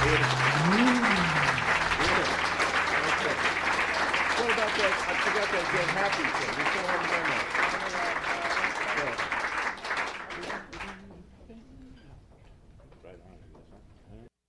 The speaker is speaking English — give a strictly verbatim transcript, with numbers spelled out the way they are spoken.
Okay. What about that? I forgot that get happy thing. We still haven't done